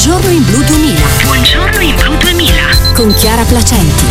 Buongiorno in Blu 2000. Buongiorno in Blu 2000. Con Chiara Placenti.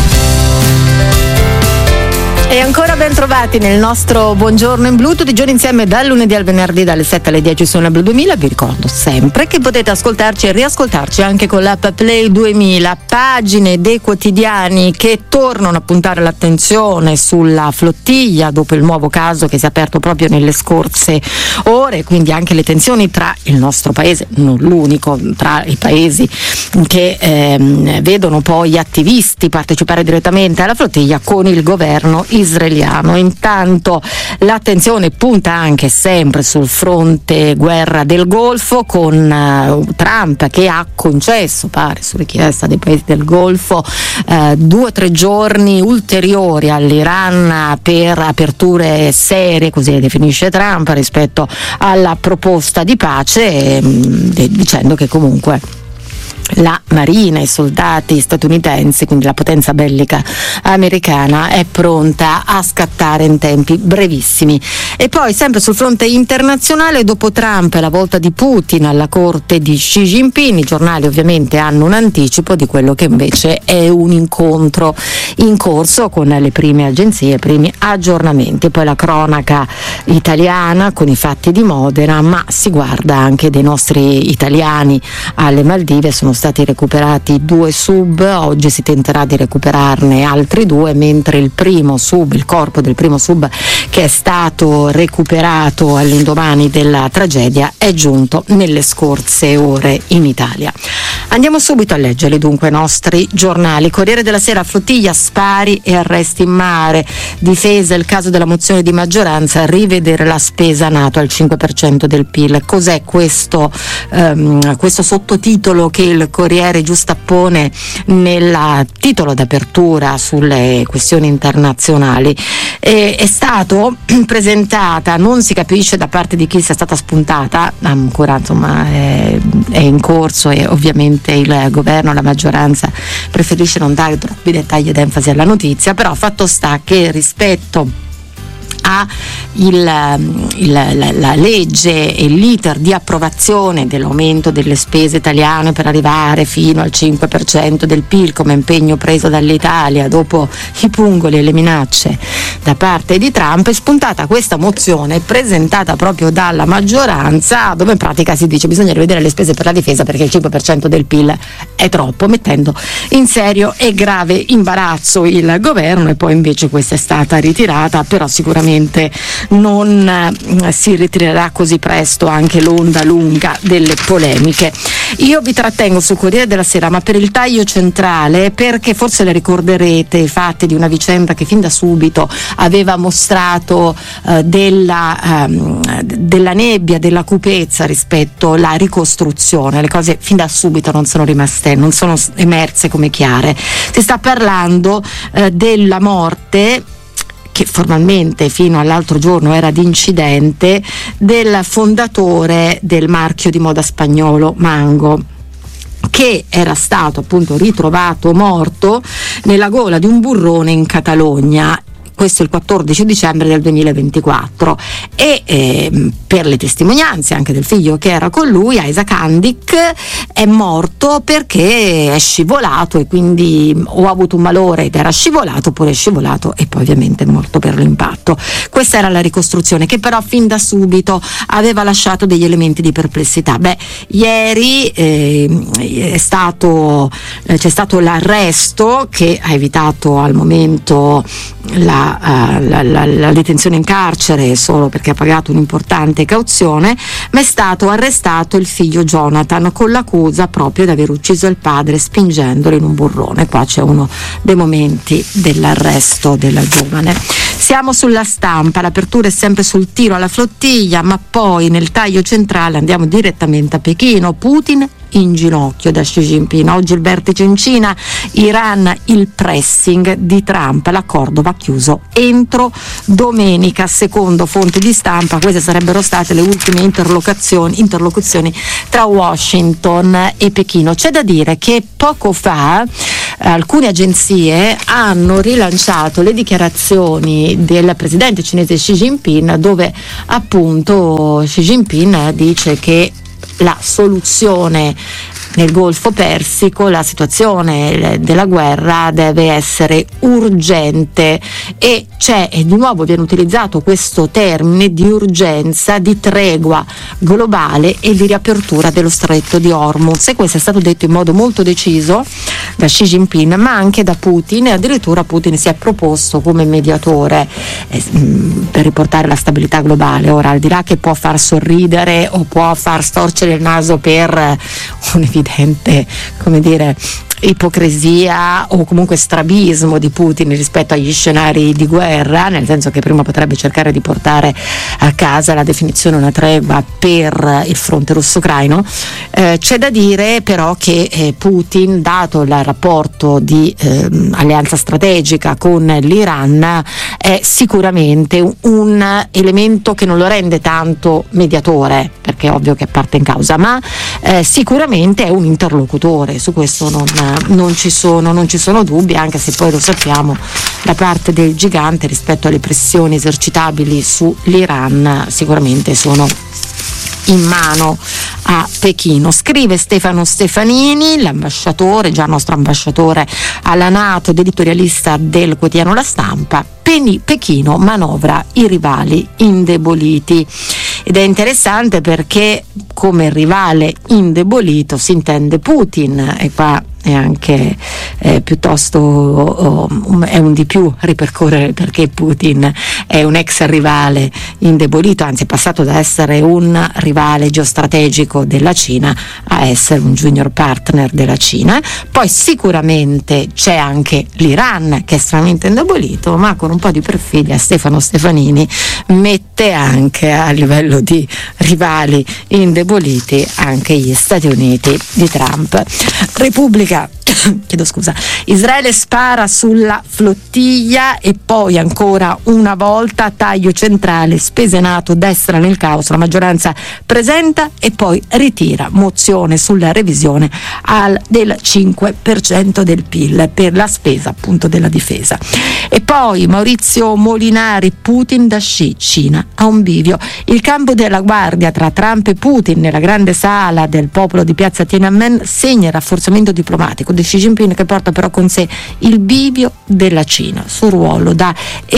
E ancora ben trovati nel nostro Buongiorno in Blu, tutti i giorni insieme dal lunedì al venerdì dalle 7 alle 10 su Blu 2000. Vi ricordo sempre che potete ascoltarci e riascoltarci anche con l'app Play 2000, pagine dei quotidiani che tornano a puntare l'attenzione sulla flottiglia dopo il nuovo caso che si è aperto proprio nelle scorse ore, quindi anche le tensioni tra il nostro paese, non l'unico, tra i paesi che vedono poi attivisti partecipare direttamente alla flottiglia con il governo israeliano. Intanto l'attenzione punta anche sempre sul fronte guerra del Golfo, con Trump che ha concesso, pare su richiesta dei paesi del Golfo, 2 o 3 giorni ulteriori all'Iran per aperture serie, così le definisce Trump, rispetto alla proposta di pace, dicendo che comunque la marina, i soldati statunitensi, quindi la potenza bellica americana, è pronta a scattare in tempi brevissimi. E poi sempre sul fronte internazionale, dopo Trump e la volta di Putin alla corte di Xi Jinping, i giornali ovviamente hanno un anticipo di quello che invece è un incontro in corso con le prime agenzie, i primi aggiornamenti. E poi la cronaca italiana con i fatti di Modena, ma si guarda anche dei nostri italiani alle Maldive. Sono stati recuperati 2 sub, oggi si tenterà di recuperarne altri 2, mentre il corpo del primo sub che è stato recuperato all'indomani della tragedia è giunto nelle scorse ore in Italia. Andiamo subito a leggere dunque i nostri giornali. Corriere della Sera: flottiglia, spari e arresti in mare, difesa il caso della mozione di maggioranza, rivedere la spesa NATO al 5% del PIL. Cos'è questo sottotitolo che il Corriere giustappone nel titolo d'apertura sulle questioni internazionali? È stato presentata, non si capisce da parte di chi sia stata spuntata, ancora insomma è in corso e ovviamente il governo, la maggioranza preferisce non dare troppi dettagli ed enfasi alla notizia, però fatto sta che rispetto a la legge e l'iter di approvazione dell'aumento delle spese italiane per arrivare fino al 5% del PIL come impegno preso dall'Italia dopo i pungoli e le minacce da parte di Trump, è spuntata questa mozione presentata proprio dalla maggioranza, dove in pratica si dice bisogna rivedere le spese per la difesa perché il 5% del PIL è troppo, mettendo in serio e grave imbarazzo il governo. E poi invece questa è stata ritirata, però sicuramente non si ritirerà così presto anche l'onda lunga delle polemiche. Io vi trattengo sul Corriere della Sera, ma per il taglio centrale, perché forse le ricorderete i fatti di una vicenda che fin da subito aveva mostrato della nebbia, della cupezza rispetto alla ricostruzione. Le cose fin da subito non sono emerse come chiare. Si sta parlando della morte, che formalmente fino all'altro giorno era di incidente, del fondatore del marchio di moda spagnolo Mango, che era stato appunto ritrovato morto nella gola di un burrone in Catalogna. Questo il 14 dicembre del 2024 e per le testimonianze anche del figlio che era con lui, Isaac Handic, è morto perché è scivolato e quindi o ha avuto un malore ed era scivolato, oppure è scivolato e poi ovviamente è morto per l'impatto. Questa era la ricostruzione, che però fin da subito aveva lasciato degli elementi di perplessità. Ieri c'è stato l'arresto che ha evitato al momento la detenzione in carcere solo perché ha pagato un'importante cauzione, ma è stato arrestato il figlio Jonathan con l'accusa proprio di aver ucciso il padre spingendolo in un burrone. Qua c'è uno dei momenti dell'arresto della giovane. Siamo sulla Stampa, l'apertura è sempre sul tiro alla flottiglia, ma poi nel taglio centrale andiamo direttamente a Pechino. Putin in ginocchio da Xi Jinping. Oggi il vertice in Cina, Iran, il pressing di Trump, l'accordo va chiuso entro domenica. Secondo fonti di stampa queste sarebbero state le ultime interlocuzioni tra Washington e Pechino. C'è da dire che poco fa alcune agenzie hanno rilanciato le dichiarazioni del presidente cinese Xi Jinping, dove appunto Xi Jinping dice che la soluzione nel Golfo Persico la situazione della guerra deve essere urgente e di nuovo viene utilizzato questo termine di urgenza, di tregua globale e di riapertura dello stretto di Hormuz, e questo è stato detto in modo molto deciso da Xi Jinping ma anche da Putin, e addirittura Putin si è proposto come mediatore per riportare la stabilità globale. Ora, al di là che può far sorridere o può far storcere il naso per un evidente, come dire, ipocrisia o comunque strabismo di Putin rispetto agli scenari di guerra, nel senso che prima potrebbe cercare di portare a casa la definizione una tregua per il fronte russo-ucraino, c'è da dire però che Putin, dato il rapporto di alleanza strategica con l'Iran, è sicuramente un elemento che non lo rende tanto mediatore, perché è ovvio che parte in causa, ma sicuramente è un interlocutore. Su questo non ci sono dubbi, anche se poi lo sappiamo, la parte del gigante rispetto alle pressioni esercitabili sull'Iran sicuramente sono in mano a Pechino. Scrive Stefano Stefanini, l'ambasciatore, già nostro ambasciatore alla NATO, editorialista del quotidiano La Stampa. Pechino manovra i rivali indeboliti, ed è interessante perché come rivale indebolito si intende Putin, e qua è anche piuttosto è un di più ripercorrere perché Putin è un ex rivale indebolito, anzi è passato da essere un rivale geostrategico della Cina a essere un junior partner della Cina. Poi sicuramente c'è anche l'Iran che è estremamente indebolito, ma con un po' di perfidia Stefano Stefanini mette anche a livello di rivali indeboliti anche gli Stati Uniti di Trump. Chiedo scusa. Israele spara sulla flottiglia e poi ancora una volta taglio centrale, spese NATO, destra nel caos, la maggioranza presenta e poi ritira mozione sulla revisione del 5% del PIL per la spesa appunto della difesa. E poi Maurizio Molinari, Putin da Xi, Cina a un bivio. Il campo della guardia tra Trump e Putin nella grande sala del popolo di piazza Tiananmen segna il rafforzamento diplomatico di Xi Jinping, che porta però con sé il bivio della Cina sul ruolo da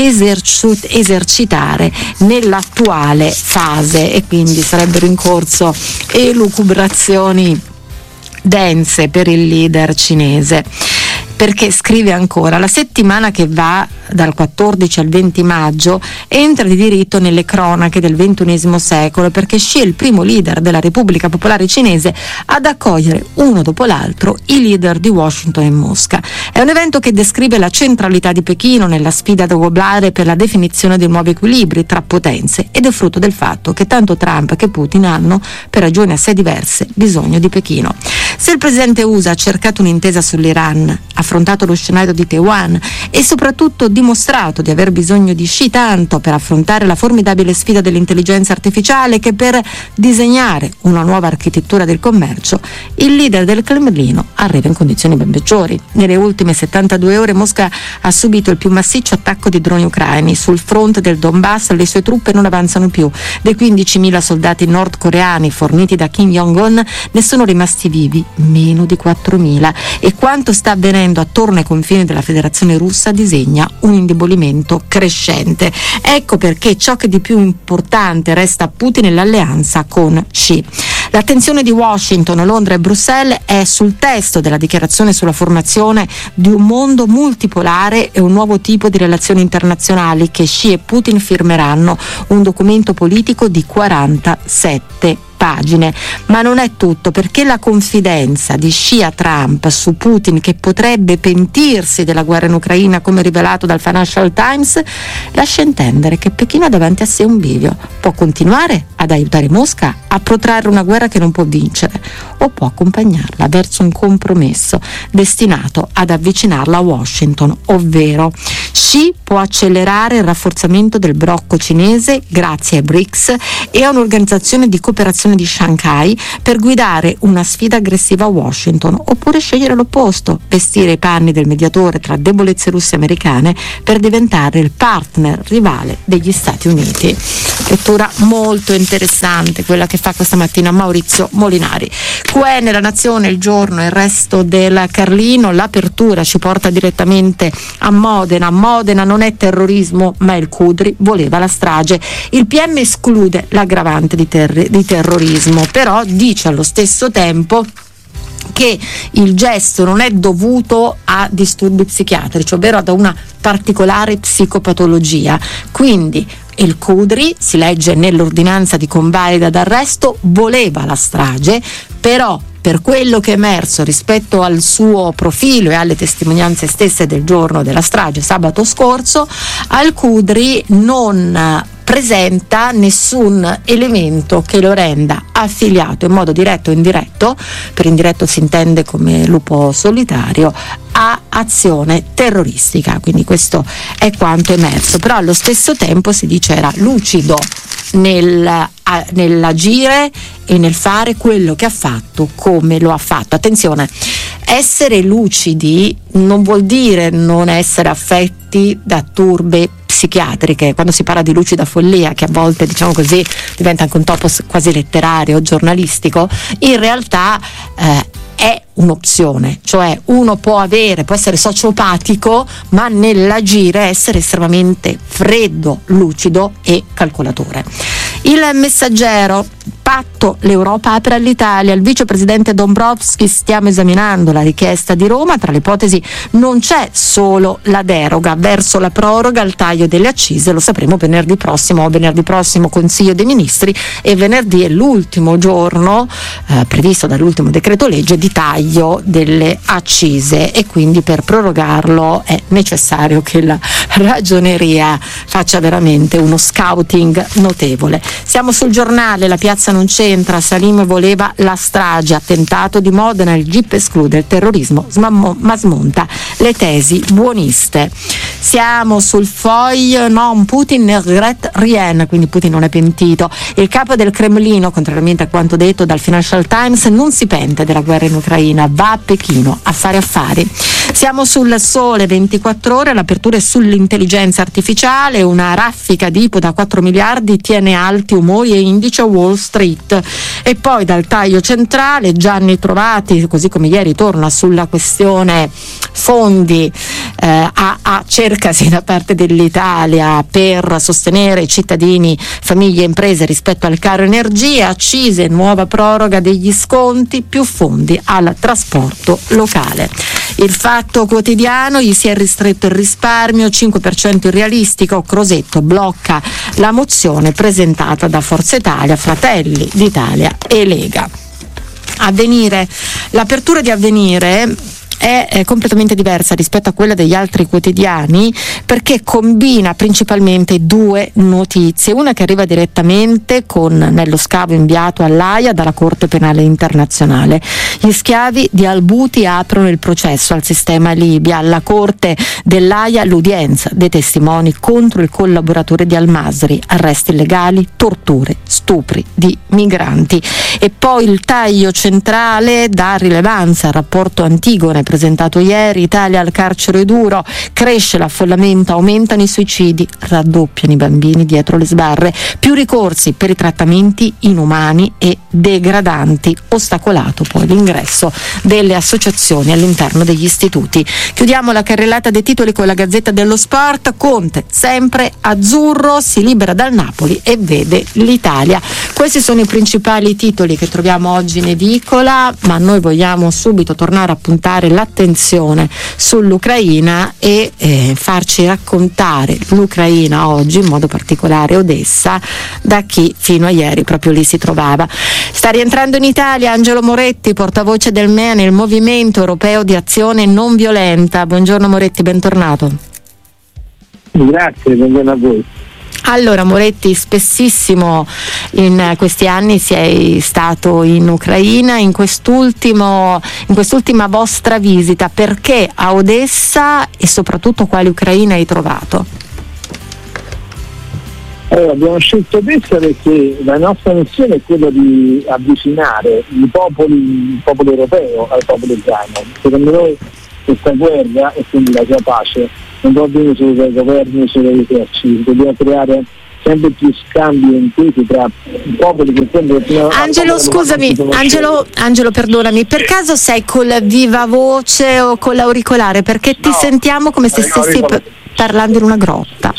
esercitare nell'attuale fase, e quindi sarebbero in corso elucubrazioni dense per il leader cinese. Perché scrive ancora: la settimana che va dal 14 al 20 maggio entra di diritto nelle cronache del XXI secolo, perché Xi è il primo leader della Repubblica Popolare Cinese ad accogliere uno dopo l'altro i leader di Washington e Mosca. È un evento che descrive la centralità di Pechino nella sfida globale per la definizione dei nuovi equilibri tra potenze, ed è frutto del fatto che tanto Trump che Putin hanno, per ragioni assai diverse, bisogno di Pechino. Se il presidente USA ha cercato un'intesa sull'Iran, affrontato lo scenario di Taiwan e soprattutto dimostrato di aver bisogno di Xi tanto per affrontare la formidabile sfida dell'intelligenza artificiale che per disegnare una nuova architettura del commercio, il leader del Cremlino arriva in condizioni ben peggiori. Nelle ultime 72 ore Mosca ha subito il più massiccio attacco di droni ucraini. Sul fronte del Donbass le sue truppe non avanzano più. Dei 15.000 soldati nordcoreani forniti da Kim Jong-un ne sono rimasti vivi meno di 4.000, e quanto sta avvenendo attorno ai confini della Federazione Russa disegna un indebolimento crescente. Ecco perché ciò che di più importante resta a Putin è l'alleanza con Xi. L'attenzione di Washington, Londra e Bruxelles è sul testo della dichiarazione sulla formazione di un mondo multipolare e un nuovo tipo di relazioni internazionali che Xi e Putin firmeranno, un documento politico di 47 pagine. Ma non è tutto, perché la confidenza di Xi a Trump su Putin, che potrebbe pentirsi della guerra in Ucraina come rivelato dal Financial Times, lascia intendere che Pechino ha davanti a sé un bivio: può continuare ad aiutare Mosca a protrarre una guerra che non può vincere, o può accompagnarla verso un compromesso destinato ad avvicinarla a Washington, ovvero Xi può accelerare il rafforzamento del blocco cinese grazie ai BRICS e a un'organizzazione di cooperazione stazione di Shanghai per guidare una sfida aggressiva a Washington, oppure scegliere l'opposto, vestire i panni del mediatore tra debolezze russe e americane per diventare il partner rivale degli Stati Uniti. Lettura molto interessante quella che fa questa mattina Maurizio Molinari. QE nella Nazione, Il Giorno e il resto del Carlino. L'apertura ci porta direttamente a Modena. Modena non è terrorismo, ma il Cudri voleva la strage. Il PM esclude l'aggravante di terrorismo, però dice allo stesso tempo che il gesto non è dovuto a disturbi psichiatrici, ovvero ad una particolare psicopatologia. Quindi il Cudri, si legge nell'ordinanza di convalida d'arresto, voleva la strage, però per quello che è emerso rispetto al suo profilo e alle testimonianze stesse del giorno della strage, sabato scorso, al Cudri non presenta nessun elemento che lo renda affiliato in modo diretto o indiretto, per indiretto si intende come lupo solitario, a azione terroristica. Quindi questo è quanto emerso, però allo stesso tempo si dice era lucido nell'agire e nel fare quello che ha fatto, come lo ha fatto. Attenzione, essere lucidi non vuol dire non essere affetti da turbe psichiatriche. Quando si parla di lucida follia, che a volte, diciamo così, diventa anche un topos quasi letterario, giornalistico, in realtà è un'opzione, cioè uno può essere sociopatico, ma nell'agire essere estremamente freddo, lucido e calcolatore. Il Messaggero, patto, l'Europa apre all'Italia, il vicepresidente Dombrovskis: stiamo esaminando la richiesta di Roma, tra le ipotesi non c'è solo la deroga verso la proroga al taglio delle accise, lo sapremo venerdì prossimo Consiglio dei Ministri, e venerdì è l'ultimo giorno previsto dall'ultimo decreto legge di taglio delle accise, e quindi per prorogarlo è necessario che la ragioneria faccia veramente uno scouting notevole. Siamo sul Giornale, la piazza non c'entra, Salim voleva la strage, attentato di Modena, il GIP esclude il terrorismo ma smonta le tesi buoniste. Siamo sul Foglio, non Putin ne regrette rien, quindi Putin non è pentito. Il capo del Cremlino, contrariamente a quanto detto dal Financial Times, non si pente della guerra in Ucraina, va a Pechino a fare affari. Siamo sul Sole 24 Ore, l'apertura è sull'intelligenza artificiale, una raffica di IPO da 4 miliardi tiene alti umori e indice a Wall Street. E poi dal Taglio Centrale, Gianni Trovati, così come ieri, torna sulla questione fondi cercasi da parte dell'Italia per sostenere i cittadini, famiglie e imprese rispetto al caro energia, accise, nuova proroga degli sconti, più fondi al trasporto locale. Il Fatto Quotidiano, gli si è ristretto il risparmio, 5% irrealistico, Crosetto blocca la mozione presentata da Forza Italia, Fratelli d'Italia e Lega. Avvenire, l'apertura di Avvenire è completamente diversa rispetto a quella degli altri quotidiani, perché combina principalmente due notizie, una che arriva direttamente nello scavo inviato all'Aia dalla Corte Penale Internazionale. Gli schiavi di Al-Bouti aprono il processo al sistema Libia, alla Corte dell'Aia l'udienza dei testimoni contro il collaboratore di Al-Masri, arresti illegali, torture, stupri di migranti. E poi il Taglio Centrale dà rilevanza al rapporto Antigone presentato ieri, Italia al carcere duro, cresce l'affollamento, aumentano i suicidi, raddoppiano i bambini dietro le sbarre, più ricorsi per i trattamenti inumani e degradanti, ostacolato poi l'ingresso delle associazioni all'interno degli istituti. Chiudiamo la carrellata dei titoli con la Gazzetta dello Sport. Conte, sempre azzurro, si libera dal Napoli e vede l'Italia. Questi sono i principali titoli che troviamo oggi in edicola, ma noi vogliamo subito tornare a puntare l'attenzione sull'Ucraina e farci raccontare l'Ucraina oggi, in modo particolare Odessa, da chi fino a ieri proprio lì si trovava. Sta rientrando in Italia Angelo Moretti, portavoce del MEANI, il Movimento Europeo di Azione Non Violenta. Buongiorno Moretti, bentornato. Grazie, buongiorno a voi. Allora Moretti, spessissimo in questi anni sei stato in Ucraina, in quest'ultima vostra visita, perché a Odessa e soprattutto quale Ucraina hai trovato? Allora, abbiamo scelto Odessa perché la nostra missione è quella di avvicinare il popolo europeo al popolo ucraino. Secondo noi questa guerra e quindi la sua pace non può avvenire solo dai governi, solo dai eserciti, dobbiamo creare sempre più scambi e intesi tra i popoli che Angelo, scusami, Angelo, perdonami, per caso sei col viva voce o con l'auricolare? Perché ti sentiamo come se stessi parlando in una grotta.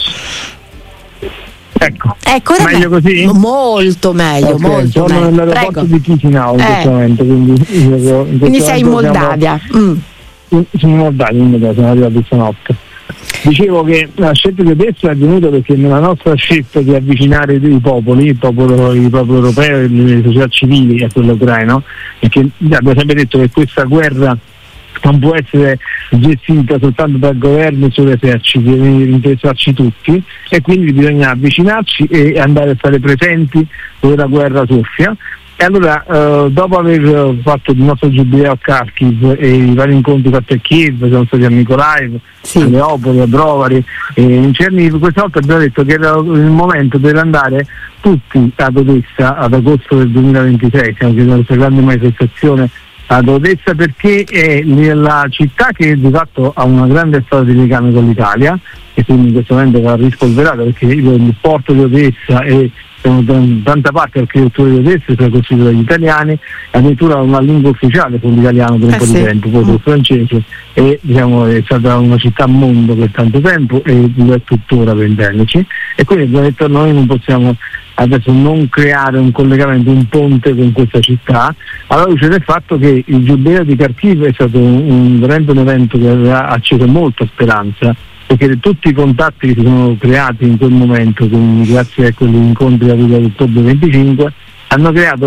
Ecco, meglio così? Molto meglio, okay, molto sono meglio. nell'aeroporto di Chisinau in questo momento, quindi sei in Moldavia. Sono in Moldavia, sono arrivato stanotte. Dicevo che la scelta di Odessa è avvenuta perché nella nostra scelta di avvicinare i popoli, il popolo europeo e le società civili a quello ucraino, perché abbiamo sempre detto che questa guerra non può essere gestita soltanto dal governo e solo eserciti, deve interessarci tutti, e quindi bisogna avvicinarci e andare a stare presenti dove la guerra soffia. E allora, dopo aver fatto il nostro giubileo a Kharkiv e i vari incontri fatti a Kiev, siamo stati a Mykolaiv, a Leopoli, a Brovary e in Chernihiv, questa volta abbiamo detto che era il momento per andare tutti ad Odessa ad agosto del 2026, siamo chiamati questa grande manifestazione ad Odessa, perché è la città che di fatto ha una grande storia di legame con l'Italia e quindi in questo momento va rispolverata, perché il porto di Odessa è tanta parte l'architettura di Odessa è costituita dagli italiani, addirittura una lingua ufficiale con l'italiano per un po' di tempo, poi col francese, e diciamo è stata una città mondo per tanto tempo e lo è tuttora, per intenderci, e quindi abbiamo detto noi non possiamo adesso non creare un collegamento, un ponte con questa città, alla luce del fatto che il giubileo di Kharkiv è stato veramente un evento che aveva acceso molta speranza, perché tutti i contatti che si sono creati in quel momento, grazie a quegli incontri avuti ad ottobre 25, hanno creato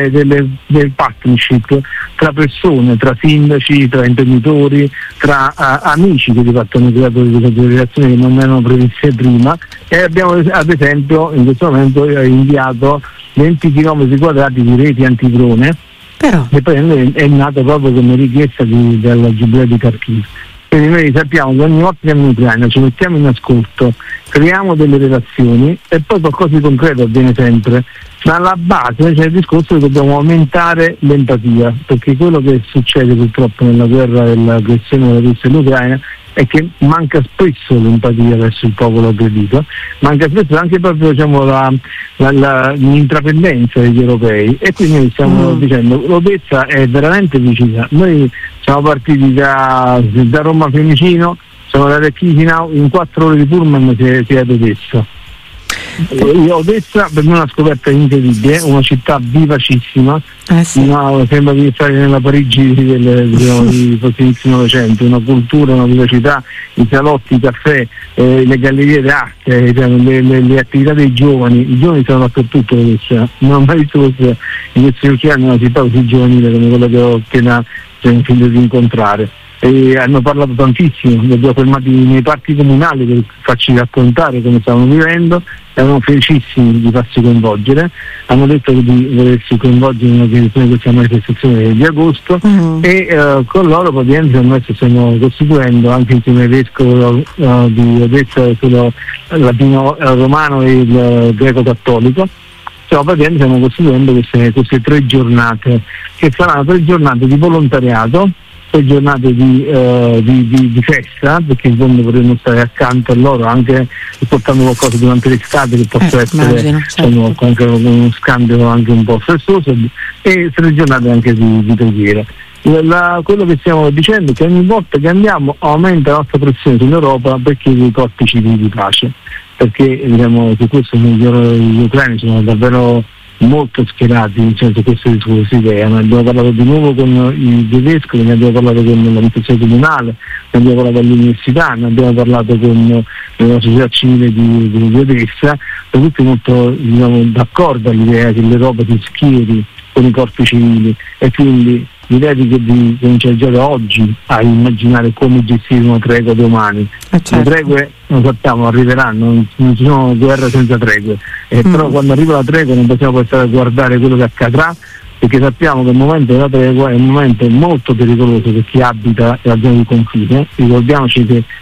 del partnership tra persone, tra sindaci, tra imprenditori, tra amici che di fatto hanno creato delle relazioni che non erano previste prima, e abbiamo ad esempio in questo momento inviato 20 km quadrati di reti antidrone, che poi è nato proprio come richiesta del giubileo di Kharkiv. Quindi noi sappiamo che ogni volta che andiamo in Ucraina ci mettiamo in ascolto, creiamo delle relazioni e poi qualcosa di concreto avviene sempre, ma alla base c'è il discorso che dobbiamo aumentare l'empatia, perché quello che succede purtroppo nella guerra dell'aggressione della Russia e dell'Ucraina è che manca spesso l'empatia verso il popolo aggredito, manca spesso anche proprio l'intraprendenza degli europei, e quindi noi stiamo dicendo l'Odessa è veramente vicina. Noi siamo partiti da Roma Fiumicino, siamo andati a Chisinau, in 4 ore di pullman si è ad Odessa. Odessa per me è una scoperta incredibile, una città vivacissima, sembra di stare nella Parigi di inizio Novecento, una cultura, una vivacità, i salotti, i caffè, le gallerie d'arte, le attività dei giovani, i giovani sono dappertutto. Odessa, non ho mai visto in questi ultimi anni una città così giovanile come quella che ho appena finito di incontrare. E hanno parlato tantissimo, li abbiamo fermati nei parchi comunali per farci raccontare come stavano vivendo, erano felicissimi di farsi coinvolgere, hanno detto di volersi coinvolgere nell'organizzazione di questa manifestazione di agosto, e con loro praticamente noi stiamo costituendo, anche insieme al vescovo di Odessa, quello latino romano e il greco cattolico, stiamo costituendo queste 3 giornate, che saranno 3 giornate di volontariato, 3 giornate di festa, perché in fondo vorremmo stare accanto a loro anche portando qualcosa durante l'estate che possa essere anche uno scambio anche un po' festoso, e 3 giornate anche di preghiera. Quello che stiamo dicendo è che ogni volta che andiamo aumenta la nostra pressione sull'Europa perché dei corpi civili di pace, perché su questo gli ucraini sono davvero molto schierati su queste idee. Ne abbiamo parlato di nuovo con i tedeschi, ne abbiamo parlato con l'amministrazione comunale, ne abbiamo parlato all'università, ne abbiamo parlato con la società civile di Odessa, sono tutti molto d'accordo all'idea che l'Europa si schieri con i corpi civili, e quindi l'idea di cominciare già da oggi a immaginare come gestire una tregua domani. Le tregue non sappiamo, arriveranno, non ci sono guerre senza tregue, però quando arriva la tregua non possiamo poi stare a guardare quello che accadrà, perché sappiamo che il momento della tregua è un momento molto pericoloso per chi abita la zona di confine. Ricordiamoci che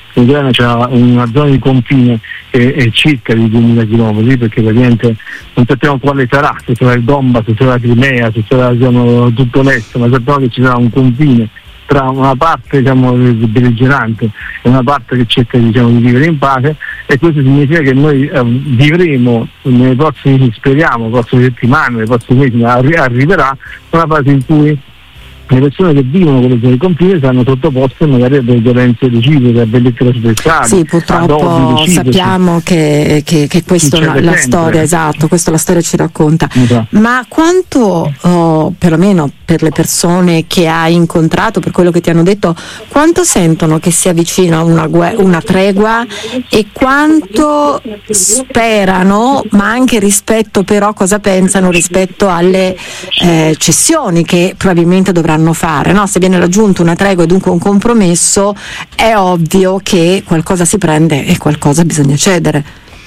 l'Ucraina c'è una zona di confine che è circa di 2000 km, perché praticamente non sappiamo quale sarà, se sarà il Donbass, se sarà la Crimea, se sarà tutto l'est, ma sappiamo che ci sarà un confine tra una parte belligerante e una parte che cerca di vivere in pace, e questo significa che noi vivremo nelle prossime, speriamo, prossime settimane, nei prossimi mesi, arriverà una fase in cui le persone che vivono con le zone di confine saranno sottoposte magari a delle violenze reciproche, a delle trasversali. Sì, purtroppo sappiamo che questo la storia, esatto, questo la storia ci racconta. Esatto. Ma quanto, perlomeno per le persone che hai incontrato, per quello che ti hanno detto, quanto sentono che si avvicina una tregua, e quanto sperano, ma anche rispetto però cosa pensano rispetto alle cessioni che probabilmente dovranno fare, no? Se viene raggiunto una tregua e dunque un compromesso, è ovvio che qualcosa si prende e qualcosa bisogna cedere.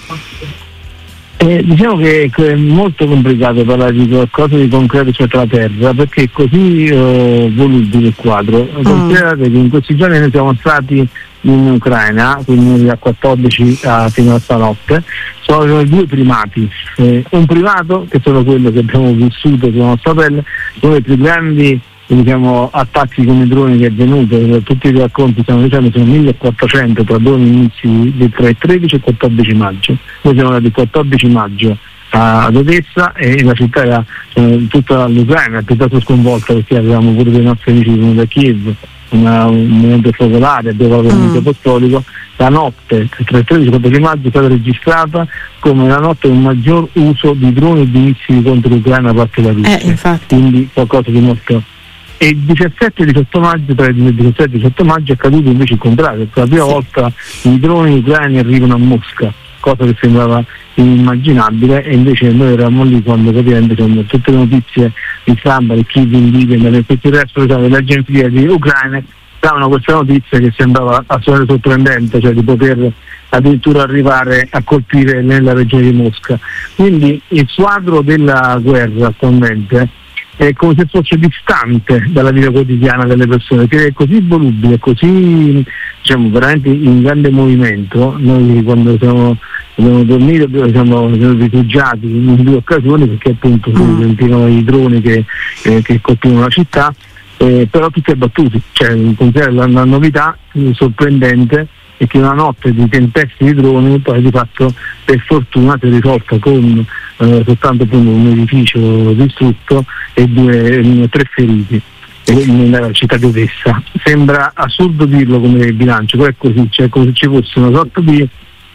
Diciamo che è molto complicato parlare di qualcosa di concreto rispetto alla terra, perché è così volubile il quadro. Considerate che in questi giorni noi siamo stati in Ucraina, quindi da 14 fino a stanotte. Sono due primati, un primato che sono quello che abbiamo vissuto sulla nostra pelle, uno dei più grandi attacchi con i droni che è avvenuto. Tutti i racconti stiamo dicendo sono 1400 tra droni inizi tra il 13 e il 14 maggio. Noi siamo andati il 14 maggio ad Odessa, e la città era tutta l'Ucraina piuttosto sconvolta, perché avevamo pure dei nostri amici venuti da Kiev, un momento focolare, abbiamo il movimento apostolico. La notte tra il 13 e il 14 maggio è stata registrata come la notte un maggior uso di droni e di missili contro l'Ucraina da parte della Russia, quindi qualcosa di molto. E il 17-18 maggio, tra il 17 e il 18 maggio è accaduto invece il contrario, per la prima volta i droni ucraini arrivano a Mosca, cosa che sembrava inimmaginabile, e invece noi eravamo lì quando praticamente tutte le notizie di stampa, di Kiev Independent e tutto il resto delle agenzie di ucraine davano questa notizia che sembrava assolutamente sorprendente, cioè di poter addirittura arrivare a colpire nella regione di Mosca. Quindi il quadro della guerra attualmente è come se fosse distante dalla vita quotidiana delle persone, che è così volubile, così veramente in grande movimento. Noi quando abbiamo dormito siamo rifugiati in due occasioni, perché appunto si sentivano i droni che colpivano la città, però tutti abbattuti. La novità sorprendente è che una notte di tempeste di droni poi di fatto per fortuna si è risolta con soltanto un edificio distrutto e 3 feriti nella città di Odessa. Sembra assurdo dirlo come bilancio, però è così, come se ci fosse una sorta di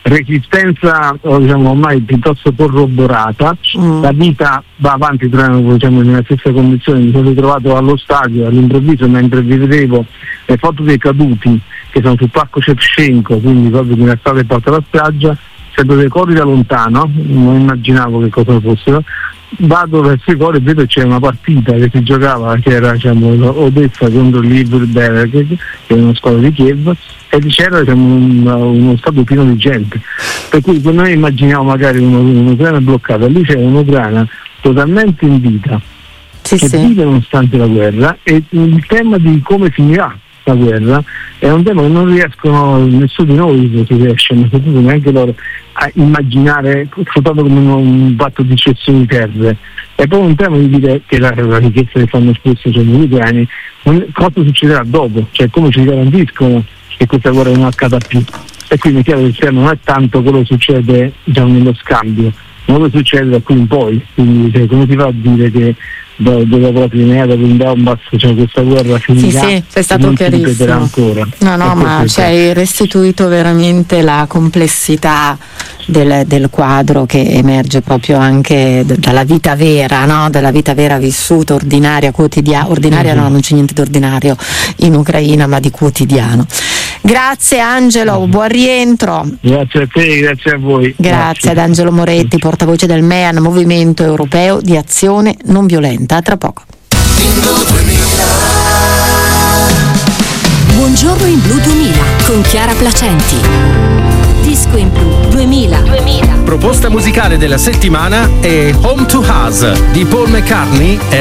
resistenza ormai piuttosto corroborata. La vita va avanti nella stessa condizione. Mi sono ritrovato allo stadio all'improvviso, mentre vi vedevo le foto dei caduti che sono sul parco Shevchenko, quindi proprio nella strada che porta alla spiaggia. Sento dei cori da lontano, non immaginavo che cosa fossero. Vado verso i cori e vedo che c'è una partita che si giocava, che era Odessa contro il Liberberg, che è una squadra di Kiev, e c'era uno stadio pieno di gente, per cui noi immaginiamo magari un'Ucraina bloccata, lì c'è un'Ucraina totalmente in vita, che vive nonostante la guerra, e il tema di come finirà la guerra è un tema che non riescono, nessuno di noi si riesce, ma soprattutto neanche loro, a immaginare soltanto come un patto di cessione di terre. È proprio un tema di dire che la richiesta che fanno spesso gli ucraini, cosa succederà dopo, come ci garantiscono che questa guerra non accada più. E quindi è chiaro che il tema non è tanto quello che succede nello scambio, ma quello che succede da qui in poi. Quindi come si fa a dire che dopo la Crimea, dopo il Donbass, questa guerra finirà? Sì, sei stato chiarissimo. Ancora. No, ma ci hai restituito veramente la complessità del quadro che emerge proprio anche dalla vita vera, no? Dalla vita vera vissuta, ordinaria, quotidiana. Ordinaria no, non c'è niente di ordinario in Ucraina, ma di quotidiano. Grazie Angelo, buon rientro. Grazie a te, grazie a voi. Grazie ad Angelo Moretti, portavoce del MEAN, Movimento Europeo di Azione Non Violenta. A tra poco. Buongiorno in Blu 2000 con Chiara Placenti. Disco in Blu 2000. Proposta musicale della settimana è Home to Us di Paul McCartney e